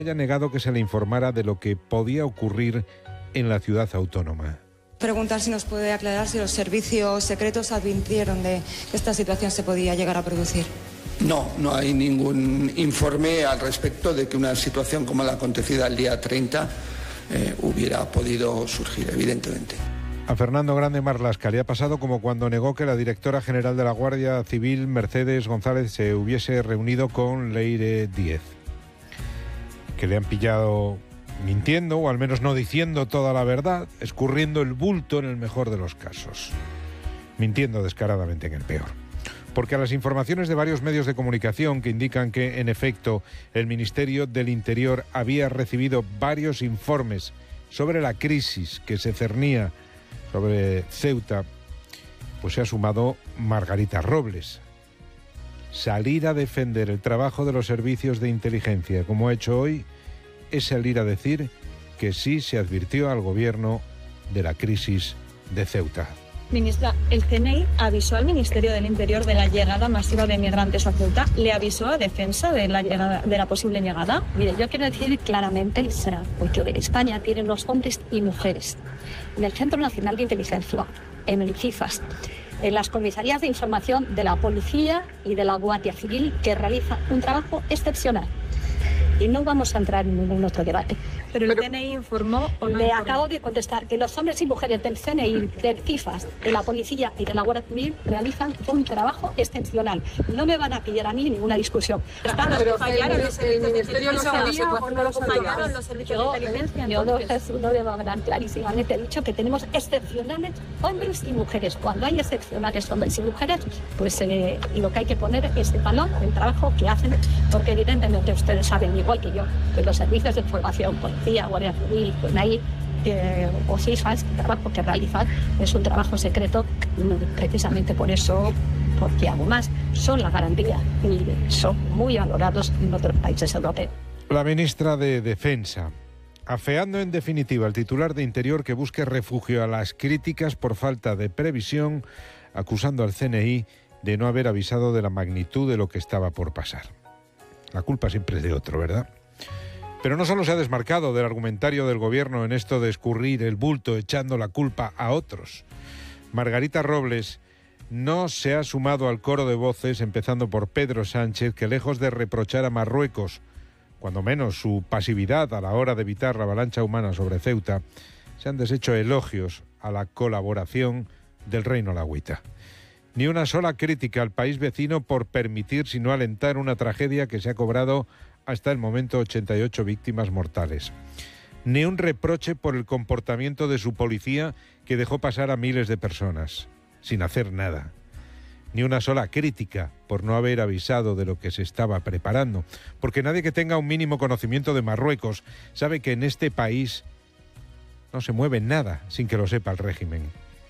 haya negado que se le informara de lo que podía ocurrir en la ciudad autónoma. Preguntar si nos puede aclarar si los servicios secretos advirtieron de que esta situación se podía llegar a producir. No hay ningún informe al respecto de que una situación como la acontecida el día 30 hubiera podido surgir, evidentemente. A Fernando Grande Marlaska le ha pasado como cuando negó que la directora general de la Guardia Civil, Mercedes González, se hubiese reunido con Leire Díez. Que le han pillado mintiendo, o al menos no diciendo toda la verdad, escurriendo el bulto en el mejor de los casos. Mintiendo descaradamente en el peor. Porque a las informaciones de varios medios de comunicación que indican que, en efecto, el Ministerio del Interior había recibido varios informes sobre la crisis que se cernía sobre Ceuta, pues se ha sumado Margarita Robles. Salir a defender el trabajo de los servicios de inteligencia, como ha hecho hoy, es salir a decir que sí se advirtió al gobierno de la crisis de Ceuta. Ministra, el CNI avisó al Ministerio del Interior de la llegada masiva de migrantes a Ceuta. ¿Le avisó a Defensa de la posible llegada? Mire, yo quiero decir claramente, porque España tiene unos hombres y mujeres en el Centro Nacional de Inteligencia, en el CIFAS, en las comisarías de información de la Policía y de la Guardia Civil, que realizan un trabajo excepcional. Y no vamos a entrar en ningún otro debate. ¿Pero el CNI informó o no? Le acabo de contestar que los hombres y mujeres del CNI, del CIFAS, de la Policía y de la Guardia Civil realizan un trabajo excepcional. No me van a pillar a mí ninguna discusión. Pero fallaron los servicios de inteligencia o no los fallaron los servicios de inteligencia. Yo no debo hablar clarísimamente. He dicho que tenemos excepcionales hombres y mujeres. Cuando hay excepcionales hombres y mujeres, pues lo que hay que poner es el valor del trabajo que hacen, porque evidentemente ustedes saben, igual que yo, que los servicios de información, Policía, Guardia Civil, PNI o CIFAS, el trabajo que realizan es un trabajo secreto, precisamente por eso, porque además son la garantía y son muy valorados en otros países europeos. La ministra de Defensa, afeando en definitiva al titular de Interior que busque refugio a las críticas por falta de previsión, acusando al CNI de no haber avisado de la magnitud de lo que estaba por pasar. La culpa siempre es de otro, ¿verdad? Pero no solo se ha desmarcado del argumentario del gobierno en esto de escurrir el bulto echando la culpa a otros. Margarita Robles no se ha sumado al coro de voces, empezando por Pedro Sánchez, que lejos de reprochar a Marruecos, cuando menos su pasividad a la hora de evitar la avalancha humana sobre Ceuta, se han deshecho elogios a la colaboración del Reino Alauita. Ni una sola crítica al país vecino por permitir, sino alentar una tragedia que se ha cobrado hasta el momento 88 víctimas mortales. Ni un reproche por el comportamiento de su policía, que dejó pasar a miles de personas, sin hacer nada. Ni una sola crítica por no haber avisado de lo que se estaba preparando, porque nadie que tenga un mínimo conocimiento de Marruecos sabe que en este país no se mueve nada sin que lo sepa el régimen.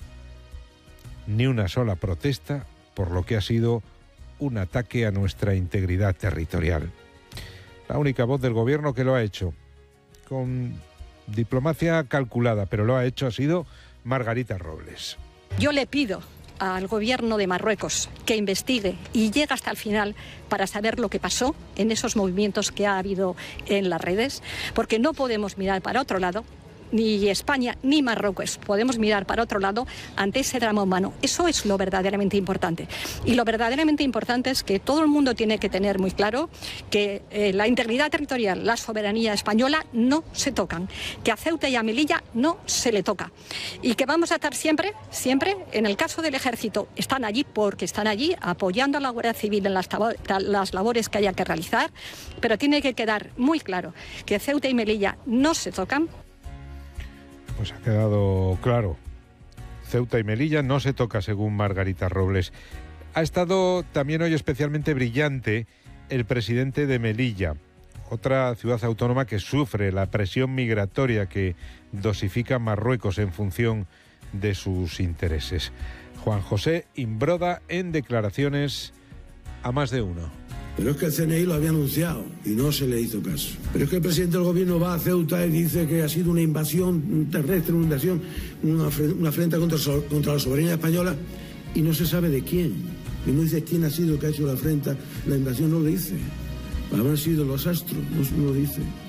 Ni una sola protesta por lo que ha sido un ataque a nuestra integridad territorial. La única voz del gobierno que lo ha hecho, con diplomacia calculada, pero lo ha hecho, ha sido Margarita Robles. Yo le pido al gobierno de Marruecos que investigue y llegue hasta el final para saber lo que pasó en esos movimientos que ha habido en las redes, porque no podemos mirar para otro lado. Ni España ni Marruecos podemos mirar para otro lado ante ese drama humano. Eso es lo verdaderamente importante. Y lo verdaderamente importante es que todo el mundo tiene que tener muy claro que la integridad territorial, la soberanía española no se tocan, que a Ceuta y a Melilla no se le toca. Y que vamos a estar siempre, en el caso del ejército, están allí porque están allí apoyando a la Guardia Civil en las labores que haya que realizar, pero tiene que quedar muy claro que Ceuta y Melilla no se tocan. Pues ha quedado claro. Ceuta y Melilla no se toca, según Margarita Robles. Ha estado también hoy especialmente brillante el presidente de Melilla, otra ciudad autónoma que sufre la presión migratoria que dosifica Marruecos en función de sus intereses. Juan José Imbroda en declaraciones a Más de Uno. Pero es que el CNI lo había anunciado y no se le hizo caso. Pero es que el presidente del gobierno va a Ceuta y dice que ha sido una invasión terrestre, una invasión, una afrenta contra la soberanía española, y no se sabe de quién. Y no dice quién ha sido el que ha hecho la afrenta, la invasión no lo dice. Habrán sido los astros, no lo dice.